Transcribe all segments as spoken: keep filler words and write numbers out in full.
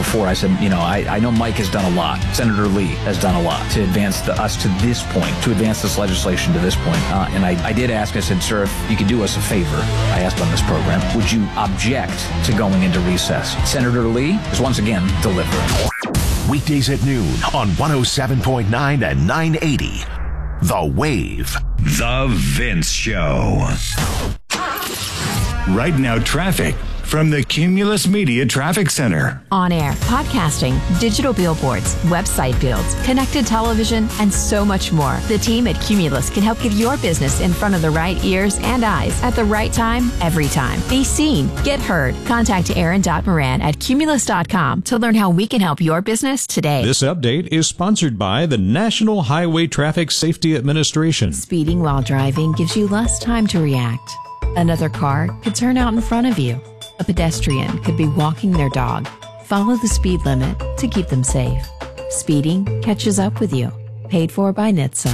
before, I said, you know, I, I know Mike has done a lot. Senator Lee has done a lot to advance the, us to this point, to advance this legislation to this point. Uh, and I, I did ask, I said, sir, if you could do us a favor, I asked on this program, would you object to going into recess? Senator Lee is once again delivering. Weekdays at noon on one oh seven point nine and nine eighty. The Wave. The Vince Show. Right now, traffic from the Cumulus Media Traffic Center. On air, podcasting, digital billboards, website builds, connected television, and so much more. The team at Cumulus can help get your business in front of the right ears and eyes at the right time, every time. Be seen, get heard. Contact Aaron Moran at cumulus dot com to learn how we can help your business today. This update is sponsored by the National Highway Traffic Safety Administration. Speeding while driving gives you less time to react. Another car could turn out in front of you. A pedestrian could be walking their dog. Follow the speed limit to keep them safe. Speeding catches up with you. Paid for by N H T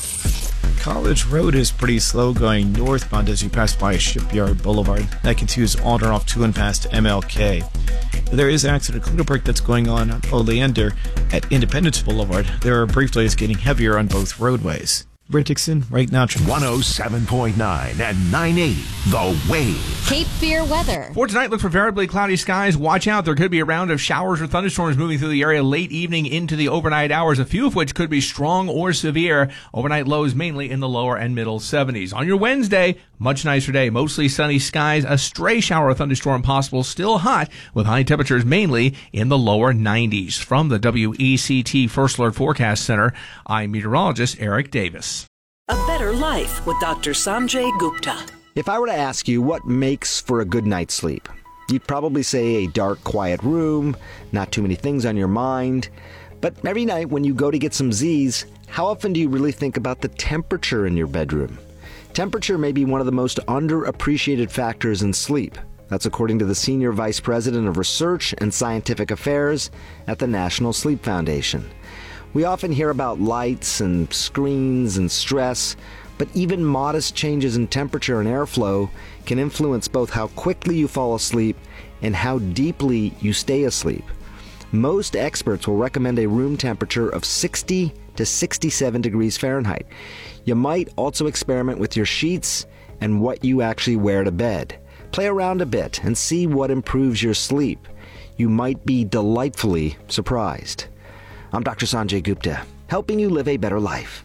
S A. College Road is pretty slow going northbound as you pass by Shipyard Boulevard. That continues on or off to and past M L K. There is an accident cleanup work that's going on on Oleander at Independence Boulevard. There are brief delays getting heavier on both roadways. Brent Dixon, right now. one oh seven point nine and nine eighty. The Wave. Cape Fear weather. For tonight, look for variably cloudy skies. Watch out. There could be a round of showers or thunderstorms moving through the area late evening into the overnight hours, a few of which could be strong or severe. Overnight lows mainly in the lower and middle seventies. On your Wednesday, much nicer day. Mostly sunny skies. A stray shower or thunderstorm possible. Still hot with high temperatures mainly in the lower nineties. From the W E C T First Alert Forecast Center, I'm meteorologist Eric Davis. A better life with Doctor Sanjay Gupta. If I were to ask you what makes for a good night's sleep, you'd probably say a dark, quiet room, not too many things on your mind. But every night when you go to get some Z's, how often do you really think about the temperature in your bedroom? Temperature may be one of the most underappreciated factors in sleep. That's according to the Senior Vice President of Research and Scientific Affairs at the National Sleep Foundation. We often hear about lights and screens and stress, but even modest changes in temperature and airflow can influence both how quickly you fall asleep and how deeply you stay asleep. Most experts will recommend a room temperature of sixty to sixty-seven degrees Fahrenheit. You might also experiment with your sheets and what you actually wear to bed. Play around a bit and see what improves your sleep. You might be delightfully surprised. I'm Doctor Sanjay Gupta, helping you live a better life.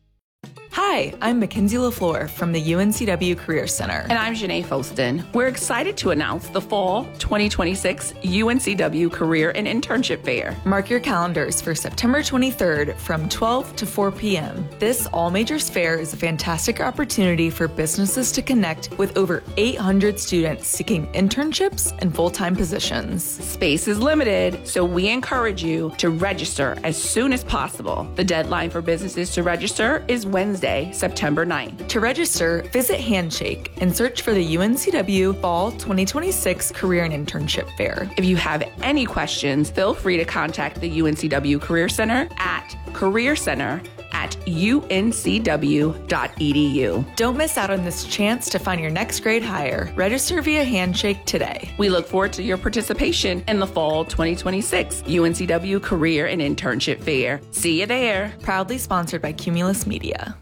Hi, I'm Mackenzie LaFleur from the U N C W Career Center. And I'm Janae Folston. We're excited to announce the Fall twenty twenty-six U N C W Career and Internship Fair. Mark your calendars for September twenty-third from twelve to four p.m. This all-majors fair is a fantastic opportunity for businesses to connect with over eight hundred students seeking internships and full-time positions. Space is limited, so we encourage you to register as soon as possible. The deadline for businesses to register is Wednesday, September ninth. To register, visit Handshake and search for the U N C W Fall twenty twenty-six Career and Internship Fair. If you have any questions, feel free to contact the U N C W Career Center at Career Center at U N C W dot E D U. Don't miss out on this chance to find your next grade hire. Register via Handshake today. We look forward to your participation in the Fall twenty twenty-six U N C W Career and Internship Fair. See you there. Proudly sponsored by Cumulus Media.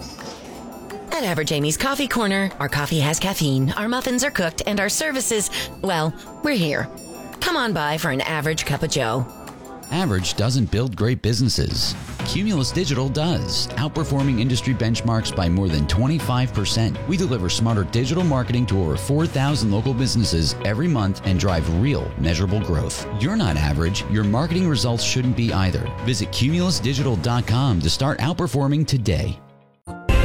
At Average Amy's Coffee Corner, our coffee has caffeine, our muffins are cooked, and our services, well, we're here. Come on by for an average cup of joe. Average doesn't build great businesses. Cumulus Digital does, outperforming industry benchmarks by more than twenty-five percent. We deliver smarter digital marketing to over four thousand local businesses every month and drive real, measurable growth. You're not average. Your marketing results shouldn't be either. Visit cumulus digital dot com to start outperforming today.